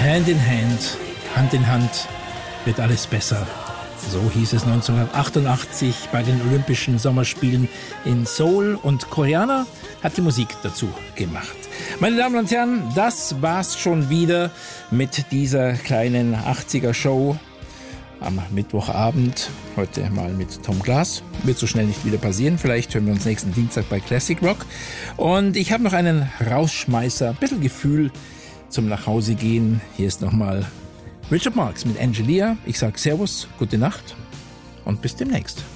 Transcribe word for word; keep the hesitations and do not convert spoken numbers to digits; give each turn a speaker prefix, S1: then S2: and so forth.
S1: Hand in Hand, Hand in Hand wird alles besser. So hieß es neunzehnhundertachtundachtzig bei den Olympischen Sommerspielen in Seoul und Koreaner hat die Musik dazu gemacht. Meine Damen und Herren, das war's schon wieder mit dieser kleinen achtziger-Show am Mittwochabend. Heute mal mit Tom Glas. Wird so schnell nicht wieder passieren. Vielleicht hören wir uns nächsten Dienstag bei Classic Rock. Und ich habe noch einen Rausschmeißer, ein bisschen Gefühl zum Nachhausegehen. Hier ist nochmal Richard Marx mit Angelia. Ich sage Servus, gute Nacht und bis demnächst.